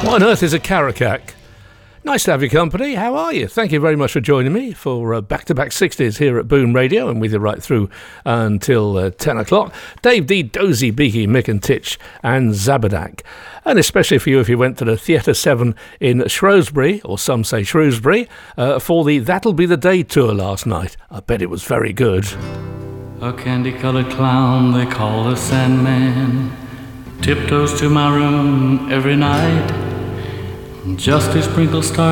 What on earth is a Karakak? Nice to have your company. How are you? Thank you very much for joining me for back-to-back 60s here at Boom Radio, and with you right through until 10 o'clock. Dave D, Dozy, Beaky, Mick and Titch and Zabadak. And especially for you if you went to the Theatre 7 in Shrewsbury, or some say Shrewsbury, for the That'll Be the Day tour last night. I bet it was very good. A candy-colored clown they call the Sandman tiptoes to my room every night just to sprinkle stars